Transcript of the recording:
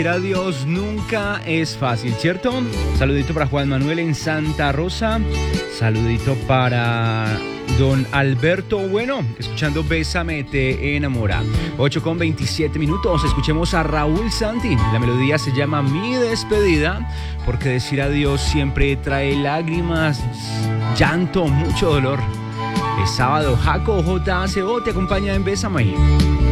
A Dios nunca es fácil, ¿cierto? Saludito para Juan Manuel en Santa Rosa. Saludito para don Alberto Bueno, escuchando Bésame te enamora. 8:27. Escuchemos a Raúl Santi. La melodía se llama Mi despedida, porque decir adiós siempre trae lágrimas, llanto, mucho dolor. Es sábado. Jaco JACO te acompaña en Bésame.